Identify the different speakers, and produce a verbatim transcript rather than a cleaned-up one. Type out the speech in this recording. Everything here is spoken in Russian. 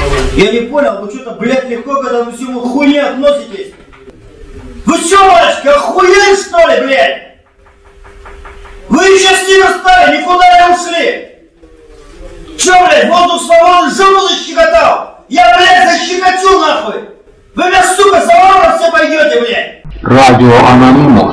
Speaker 1: Я не понял, вы что-то, блядь, легко к этому всему хуйне относитесь? Вы что, мальчики, охуели что ли, блядь? Вы еще с ним стали, никуда не ушли. Че, блядь, воздух свободы жопу защекотал? Я, блядь, защекочу нахуй. Вы меня, сука, за ворота все пойдете, блядь.
Speaker 2: Радио Анонимус.